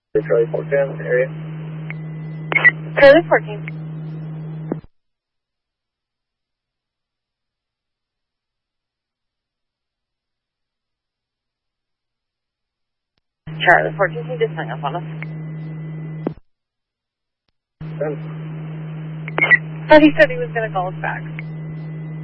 Charlie 14 area. Charlie 14. Charlie 14, he just hung up on us. But he said he was going to call us back.